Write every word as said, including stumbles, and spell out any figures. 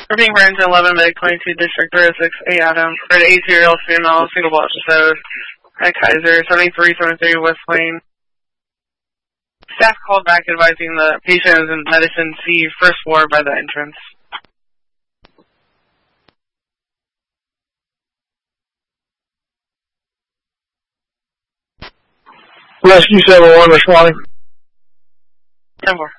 Repeating for engine eleven, Meg twenty-two, District three oh six, A Adams. For the eight-year-old female, single block episode at Kaiser, seventy-three seventy-three West Lane. Staff called back advising the patient is in medicine C, first floor by the entrance. Rescue seven one responding. ten four.